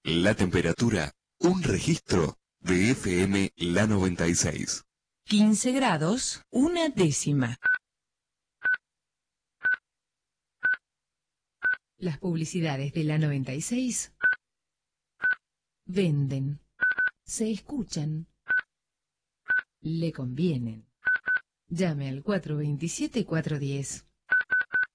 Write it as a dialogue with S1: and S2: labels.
S1: La temperatura, un registro de FM La 96.
S2: 15 grados, 1/10. Las publicidades de La 96 venden, se escuchan, le convienen. Llame al 427-410.